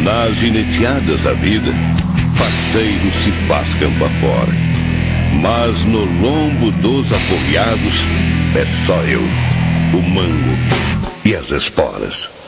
Nas gineteadas da vida, parceiro se faz campo afora. Mas no lombo dos afogueados, é só eu, o mango e as esporas.